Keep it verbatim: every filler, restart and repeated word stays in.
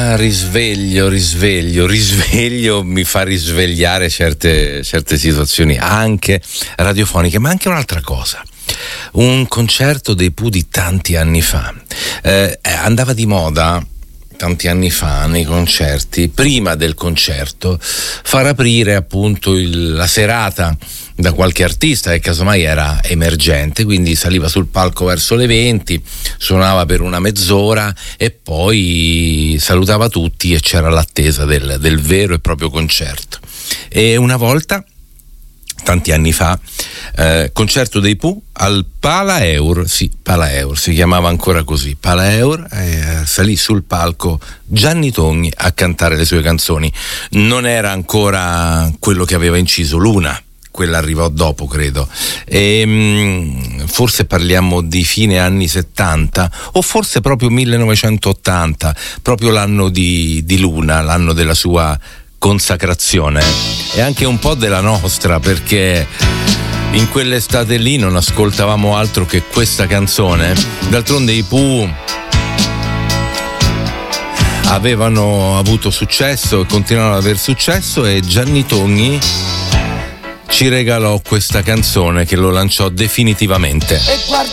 Ah, risveglio, risveglio, risveglio mi fa risvegliare certe, certe situazioni anche radiofoniche, ma anche un'altra cosa. Un concerto dei Pooh di tanti anni fa. Eh, andava di moda tanti anni fa nei concerti, prima del concerto, far aprire appunto il, la serata da qualche artista che casomai era emergente, quindi saliva sul palco verso le venti, suonava per una mezz'ora e poi salutava tutti e c'era l'attesa del, del vero e proprio concerto. E una volta, tanti anni fa, eh, concerto dei Pooh al Palaeur, sì, Palaeur, si chiamava ancora così, Palaeur, eh, salì sul palco Gianni Togni a cantare le sue canzoni. Non era ancora quello che aveva inciso Luna, quella arrivò dopo, credo, e mh, forse parliamo di fine anni settanta o forse proprio millenovecentottanta, proprio l'anno di, di Luna, l'anno della sua consacrazione e anche un po' della nostra, perché in quell'estate lì non ascoltavamo altro che questa canzone. D'altronde i Pooh avevano avuto successo e continuavano ad aver successo e Gianni Togni ci regalò questa canzone che lo lanciò definitivamente.